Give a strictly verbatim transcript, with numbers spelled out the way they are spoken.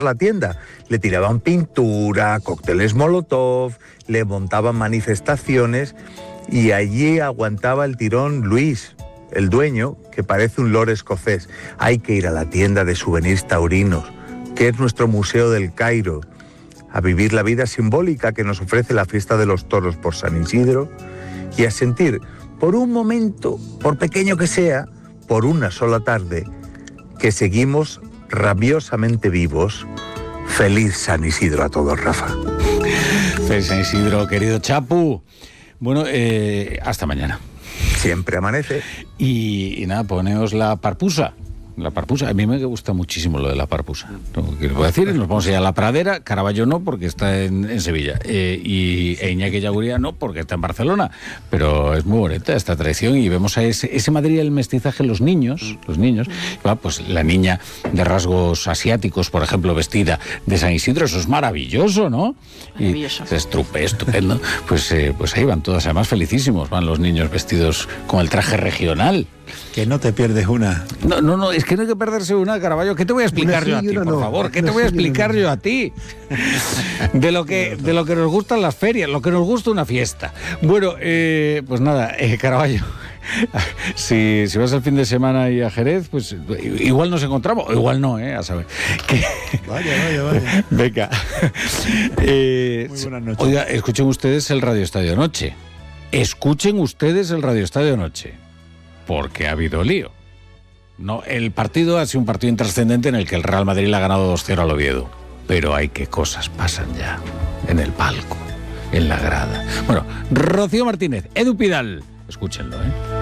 la tienda. Le tiraban pintura, cócteles Molotov, le montaban manifestaciones y allí aguantaba el tirón Luis, el dueño, que parece un lord escocés. Hay que ir a la tienda de souvenirs taurinos, que es nuestro Museo del Cairo, a vivir la vida simbólica que nos ofrece la fiesta de los toros por San Isidro y a sentir, por un momento, por pequeño que sea, por una sola tarde, que seguimos rabiosamente vivos. Feliz San Isidro a todos, Rafa. Feliz San Isidro, querido Chapu. Bueno, eh, hasta mañana. Siempre amanece. Y, y nada, poneos la parpusa. La parpusa, a mí me gusta muchísimo lo de la parpusa. Lo que les voy a decir, nos vamos a ir a la Pradera, Caravaggio no, porque está en, en Sevilla, eh, y e Iñaki Yaguría no, porque está en Barcelona, pero es muy bonita esta tradición y vemos a ese, ese Madrid del mestizaje, los niños, los niños, va, pues la niña de rasgos asiáticos, por ejemplo, vestida de San Isidro, eso es maravilloso, ¿no? Maravilloso. Y es trupe, estupendo. Pues, eh, pues ahí van todos, además felicísimos, van los niños vestidos con el traje regional. Que no te pierdes una. No, no, no, es que no hay que perderse una, Caravaggio. ¿Qué te voy a explicar sí, yo a ti, por no. favor? ¿Qué Una te voy a sí, explicar no. yo a ti? De lo que de lo que nos gustan las ferias, lo que nos gusta una fiesta. Bueno, eh, pues nada, eh, Caravaggio. Si, si vas el fin de semana y a Jerez, pues igual nos encontramos, o igual no, ¿eh? A saber. Que... Vaya, vaya, vaya. Venga. Eh, Muy buenas noches. Oiga, escuchen ustedes el Radio Estadio Noche. Escuchen ustedes el Radio Estadio Noche. Porque ha habido lío. No, el partido ha sido un partido intrascendente en el que el Real Madrid le ha ganado dos cero al Oviedo. Pero hay que cosas pasan ya en el palco, en la grada. Bueno, Rocío Martínez, Edu Pidal. Escúchenlo, ¿eh?